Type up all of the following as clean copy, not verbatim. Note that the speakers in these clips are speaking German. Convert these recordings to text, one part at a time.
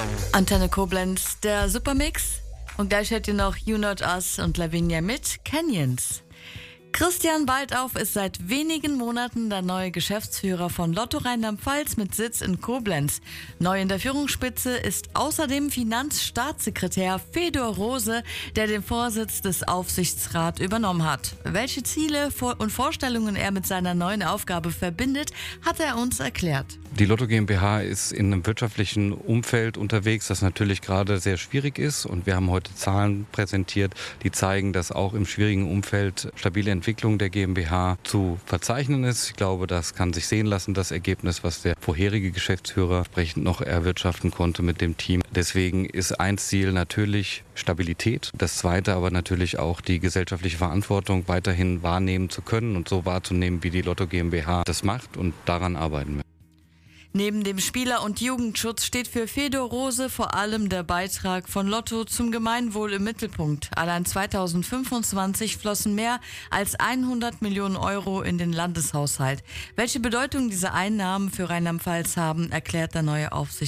Antenne Koblenz, der Supermix. Und gleich hört ihr noch You Not Us und Lavinia mit Canyons. Christian Baldauf ist seit wenigen Monaten der neue Geschäftsführer von Lotto Rheinland-Pfalz mit Sitz in Koblenz. Neu in der Führungsspitze ist außerdem Finanzstaatssekretär Fedor Rose, der den Vorsitz des Aufsichtsrats übernommen hat. Welche Ziele und Vorstellungen er mit seiner neuen Aufgabe verbindet, hat er uns erklärt. Die Lotto GmbH ist in einem wirtschaftlichen Umfeld unterwegs, das natürlich gerade sehr schwierig ist. Und wir haben heute Zahlen präsentiert, die zeigen, dass auch im schwierigen Umfeld stabile Entwicklung der GmbH zu verzeichnen ist. Ich glaube, das kann sich sehen lassen, das Ergebnis, was der vorherige Geschäftsführer entsprechend noch erwirtschaften konnte mit dem Team. Deswegen ist ein Ziel natürlich Stabilität. Das zweite aber natürlich auch die gesellschaftliche Verantwortung weiterhin wahrnehmen zu können und so wahrzunehmen, wie die Lotto GmbH das macht, und daran arbeiten wir. Neben dem Spieler- und Jugendschutz steht für Fedor Rose vor allem der Beitrag von Lotto zum Gemeinwohl im Mittelpunkt. Allein 2025 flossen mehr als 100 Millionen Euro in den Landeshaushalt. Welche Bedeutung diese Einnahmen für Rheinland-Pfalz haben, erklärt der neue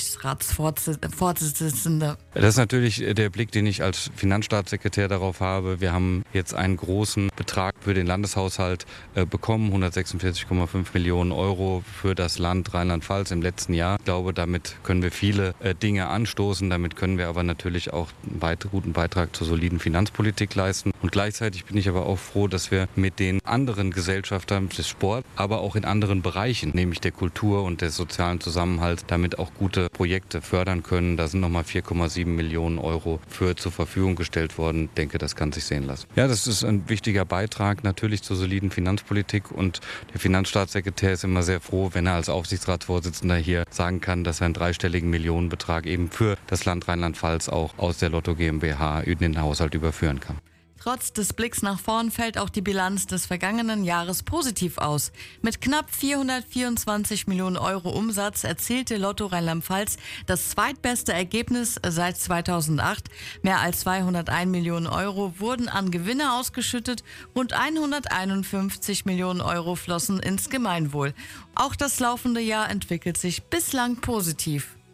Aufsichtsratsvorsitzende. Das ist natürlich der Blick, den ich als Finanzstaatssekretär darauf habe. Wir haben jetzt einen großen Betrag für den Landeshaushalt bekommen, 146,5 Millionen Euro für das Land Rheinland-Pfalz im letzten Jahr. Ich glaube, damit können wir viele Dinge anstoßen. Damit können wir aber natürlich auch einen guten Beitrag zur soliden Finanzpolitik leisten. Und gleichzeitig bin ich aber auch froh, dass wir mit den anderen Gesellschaftern des Sports, aber auch in anderen Bereichen, nämlich der Kultur und des sozialen Zusammenhalts, damit auch gute Projekte fördern können. Da sind nochmal 4,7 Millionen Euro für zur Verfügung gestellt worden. Ich denke, das kann sich sehen lassen. Ja, das ist ein wichtiger Beitrag natürlich zur soliden Finanzpolitik, und der Finanzstaatssekretär ist immer sehr froh, wenn er als Aufsichtsratsvorsitzender hier sagen kann, dass er einen dreistelligen Millionenbetrag eben für das Land Rheinland-Pfalz auch aus der Lotto GmbH in den Haushalt überführen kann. Trotz des Blicks nach vorn fällt auch die Bilanz des vergangenen Jahres positiv aus. Mit knapp 424 Millionen Euro Umsatz erzielte Lotto Rheinland-Pfalz das zweitbeste Ergebnis seit 2008. Mehr als 201 Millionen Euro wurden an Gewinne ausgeschüttet, rund 151 Millionen Euro flossen ins Gemeinwohl. Auch das laufende Jahr entwickelt sich bislang positiv.